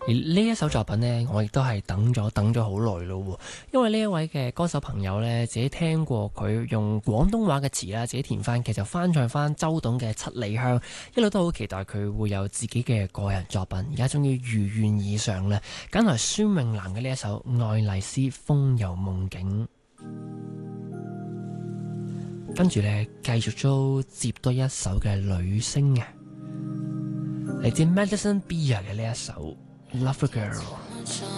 而呢一首作品呢，我亦都係等咗好耐咯喎，因為呢一位嘅歌手朋友呢，自己聽過佢用廣東話嘅詞啦，自己填翻，其實翻唱翻周董嘅《七里香》，一路都好期待佢會有自己嘅個人作品，而家終於如願以償啦，揀來孫穎南嘅呢一首《愛麗絲風遊夢境》。跟住呢，繼續都接多一首嘅女聲嘅，嚟自 Madison Beer 嘅呢一首《Love a Girl》。